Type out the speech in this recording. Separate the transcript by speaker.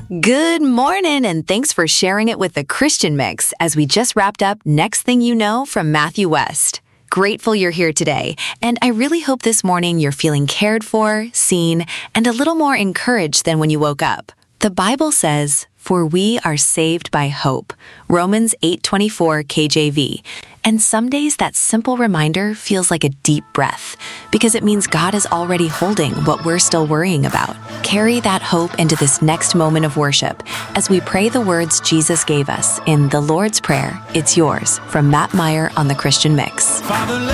Speaker 1: Good morning, and thanks for sharing it with the Christian Mix as we just wrapped up Next Thing You Know from Matthew West. Grateful you're here today, and I really hope this morning you're feeling cared for, seen, and a little more encouraged than when you woke up. The Bible says, "For we are saved by hope," Romans 8:24 KJV. And some days that simple reminder feels like a deep breath because it means God is already holding what we're still worrying about. Carry that hope into this next moment of worship as we pray the words Jesus gave us in the Lord's Prayer, It's Yours, from Matt Meyer on the Christian Mix.
Speaker 2: Father,